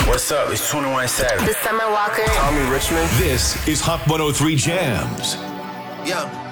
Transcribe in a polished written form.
What's up? It's 21 Savage. The Summer Walker. Tommy Richmond. This is Hot 103 Jams. Yeah.